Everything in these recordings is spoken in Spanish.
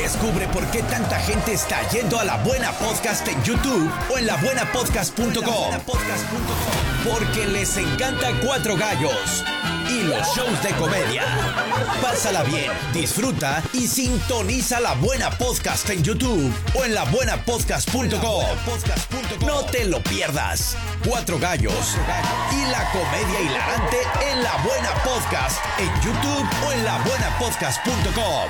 Descubre por qué tanta gente está yendo a La Buena Podcast en YouTube o en labuenapodcast.com. Porque les encanta Cuatro Gallos y los shows de comedia. Pásala bien, disfruta y sintoniza La Buena Podcast en YouTube o en labuenapodcast.com. No te lo pierdas. Cuatro Gallos y la comedia hilarante en La Buena Podcast en YouTube o en labuenapodcast.com.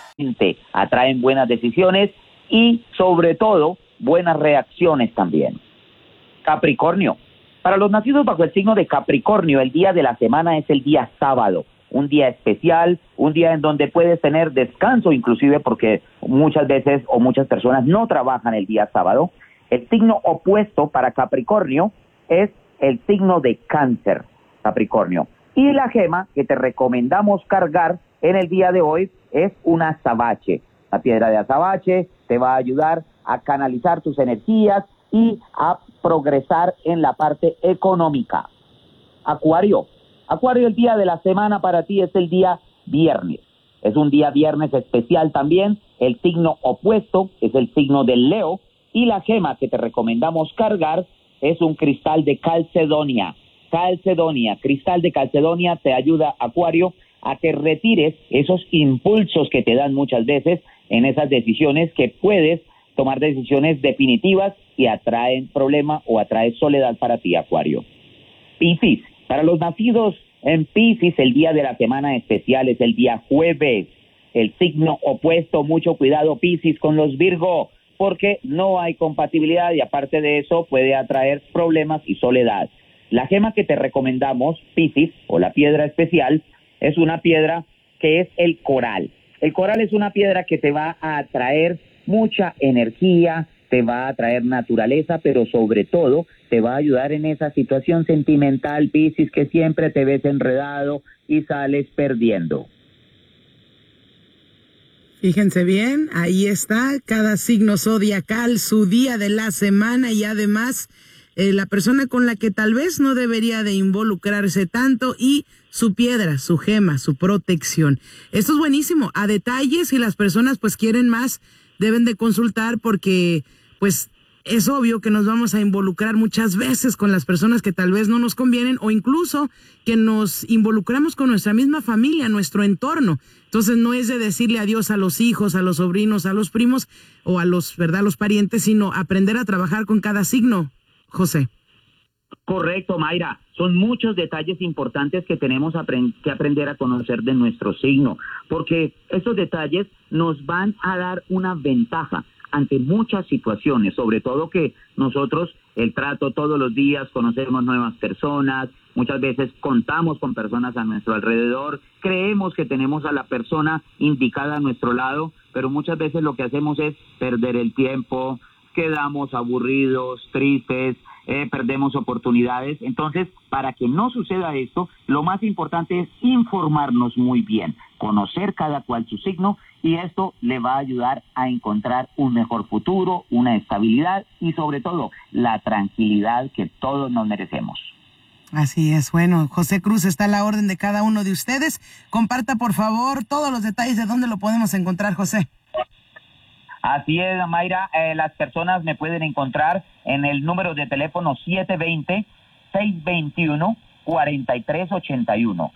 Atraen buenas decisiones y, sobre todo, buenas reacciones también. Capricornio. Para los nacidos bajo el signo de Capricornio, el día de la semana es el día sábado, un día especial, un día en donde puedes tener descanso, inclusive porque muchas veces o muchas personas no trabajan el día sábado. El signo opuesto para Capricornio es el signo de Cáncer, Capricornio. Y la gema que te recomendamos cargar en el día de hoy es un azabache. La piedra de azabache te va a ayudar a canalizar tus energías y a progresar en la parte económica. Acuario, el día de la semana para ti es el día viernes. Es un día viernes especial también. El signo opuesto es el signo del Leo y la gema que te recomendamos cargar es un cristal de calcedonia. Cristal de calcedonia te ayuda, Acuario, a que retires esos impulsos que te dan muchas veces en esas decisiones que puedes tomar decisiones definitivas y atraen problema o atraen soledad para ti, Acuario. Piscis, para los nacidos en Piscis, el día de la semana especial es el día jueves. El signo opuesto, mucho cuidado, Piscis, con los Virgo, porque no hay compatibilidad y aparte de eso puede atraer problemas y soledad. La gema que te recomendamos, Piscis, o la piedra especial, es una piedra que es el coral. El coral es una piedra que te va a atraer mucha energía, te va a traer naturaleza, pero sobre todo te va a ayudar en esa situación sentimental, Piscis, que siempre te ves enredado y sales perdiendo. Fíjense bien, ahí está, cada signo zodiacal, su día de la semana y además la persona con la que tal vez no debería de involucrarse tanto y su piedra, su gema, su protección. Esto es buenísimo, a detalles, si las personas pues quieren más, deben de consultar porque pues es obvio que nos vamos a involucrar muchas veces con las personas que tal vez no nos convienen o incluso que nos involucramos con nuestra misma familia, nuestro entorno. Entonces no es de decirle adiós a los hijos, a los sobrinos, a los primos o a los parientes, sino aprender a trabajar con cada signo, José. Correcto, Mayra. Son muchos detalles importantes que tenemos que aprender a conocer de nuestro signo, porque esos detalles nos van a dar una ventaja ante muchas situaciones, sobre todo que nosotros el trato todos los días, conocemos nuevas personas, muchas veces contamos con personas a nuestro alrededor, creemos que tenemos a la persona indicada a nuestro lado, pero muchas veces lo que hacemos es perder el tiempo, quedamos aburridos, tristes, perdemos oportunidades. Entonces, para que no suceda esto, lo más importante es informarnos muy bien, conocer cada cual su signo, y esto le va a ayudar a encontrar un mejor futuro, una estabilidad y sobre todo la tranquilidad que todos nos merecemos. Así es. Bueno, José Cruz está a la orden de cada uno de ustedes. Comparta, por favor, todos los detalles de dónde lo podemos encontrar, José. Así es, Mayra. Las personas me pueden encontrar en el número de teléfono 720-621-4381.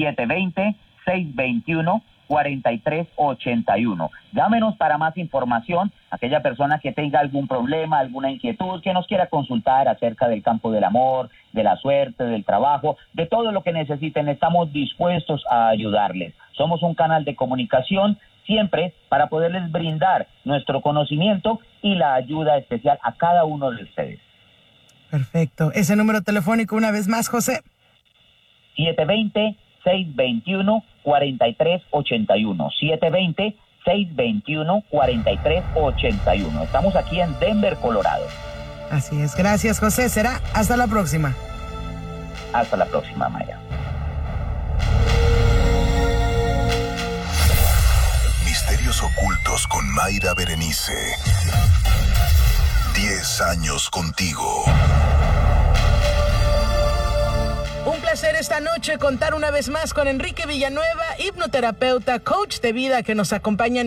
720-621-4381. Llámenos para más información. Aquella persona que tenga algún problema, alguna inquietud, que nos quiera consultar acerca del campo del amor, de la suerte, del trabajo, de todo lo que necesiten, estamos dispuestos a ayudarles. Somos un canal de comunicación siempre para poderles brindar nuestro conocimiento y la ayuda especial a cada uno de ustedes. Perfecto. Ese número telefónico una vez más, José. 720-621-4381. 720-621-4381. Estamos aquí en Denver, Colorado. Así es. Gracias, José. Será hasta la próxima. Hasta la próxima, Maya. Misterios ocultos con Mayra Berenice. 10 años contigo. Un placer esta noche contar una vez más con Enrique Villanueva, hipnoterapeuta, coach de vida que nos acompaña en